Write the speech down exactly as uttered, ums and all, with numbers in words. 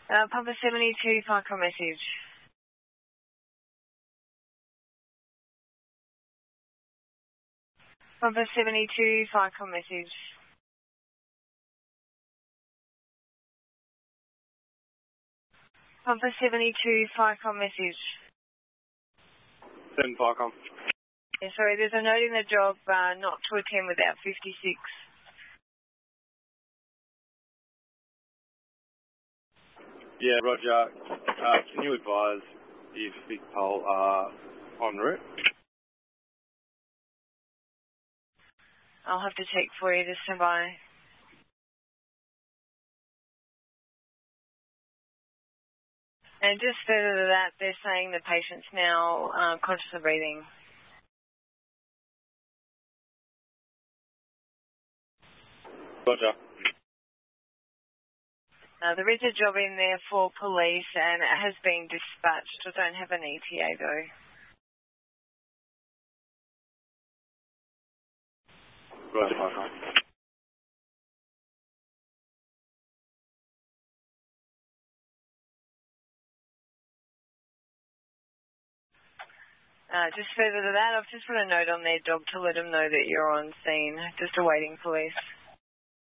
Uh, Papa seventy-two, Farcon message. Papa seventy-two, Farcon message. Papa seventy-two, Farcon message. seven Farcon. Yeah, sorry, there's a note in the job uh, not to attend without fifty-six. Yeah, Roger. Uh, can you advise if Big Pole are en route? I'll have to check for you, just stand by. And just further to that, they're saying the patient's now uh, conscious of breathing. Roger. Uh, there is a job in there for police and it has been dispatched. I don't have an E T A though. Roger, Farcon. Uh, just further to that, I've just put a note on their job to let them know that you're on scene, just awaiting police.